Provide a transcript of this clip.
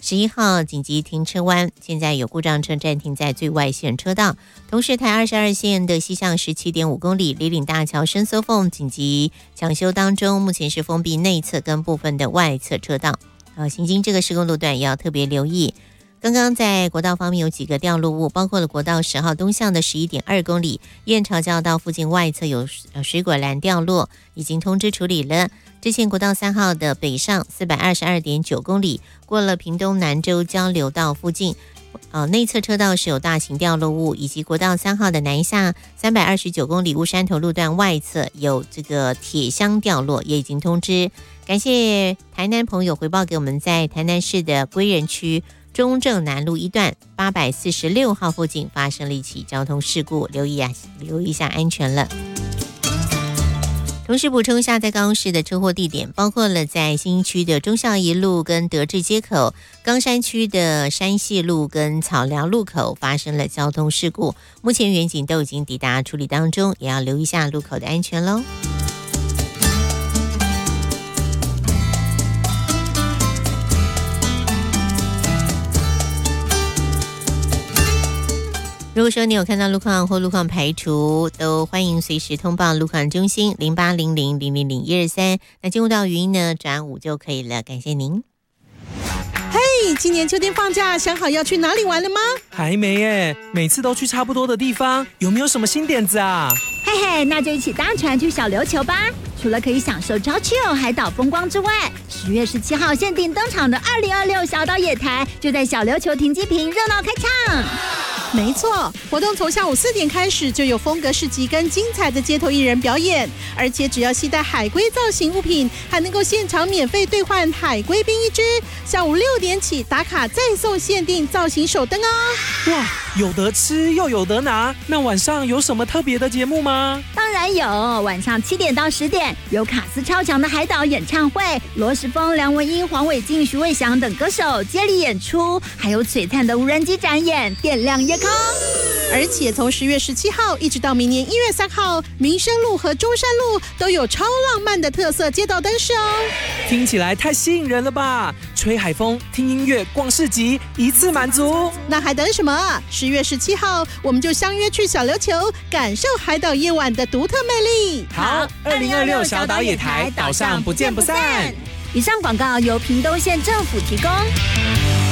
11号紧急停车弯，现在有故障车暂停在最外线车道。同时台22线的西向 17.5 公里李岭大桥伸缩缝紧急抢修当中，目前是封闭内侧跟部分的外侧车道。行经这个施工路段也要特别留意。刚刚在国道方面有几个掉落物，包括了国道10号东向的 11.2 公里燕巢交道附近外侧有水果篮掉落，已经通知处理了。之前国道3号的北上 422.9 公里过了屏东南州交流道附近内侧车道是有大型掉落物，以及国道3号的南下329公里乌山头路段外侧有这个铁箱掉落，也已经通知。感谢台南朋友回报给我们，在台南市的归仁区中正南路一段846号附近发生了一起交通事故，留意一下安全了。同时补充一下，在高雄市的车祸地点包括了在新一区的忠孝一路跟德智街口，冈山区的山系路跟草寮路口发生了交通事故，目前员警都已经抵达处理当中，也要留意一下路口的安全咯。如果说你有看到路况或路况排除，都欢迎随时通报路况中心0800000123。那进入到语音呢，转5就可以了，感谢您。 嘿，今年秋天放假，想好要去哪里玩了吗？ 还没耶，每次都去差不多的地方，有没有什么新点子啊？ 嘿嘿，那就一起搭船去小琉球吧。除了可以享受超 chill 海岛风光之外，10月17号限定登场的2026小岛野台就在小琉球停机坪热闹开唱。 没错，活动从下午4点开始，就有风格市集跟精彩的街头艺人表演，而且只要携带海龟造型物品，还能够现场免费兑换海龟冰1只。下午6点起打卡再送限定造型手灯哦！ 哇，有得吃又有得拿，那晚上有什么特别的节目吗？ 当然有，晚上7点到10点有卡斯超强的海岛演唱会，罗时丰、梁文音、黄伟晋、徐伟翔等歌手接力演出，还有璀璨的无人机展演，点亮夜空。 而且从10月17号一直到明年1月3号，民生路和中山路都有超浪漫的特色街道灯饰哦。 听起来太吸引人了吧！吹海风、听音乐、逛市集，一次满足。 那还等什么？10月17号我们就相约去小琉球，感受海岛夜晚的独特魅力。 好，2026小岛野台，岛上不见不散。 以上广告由屏东县政府提供。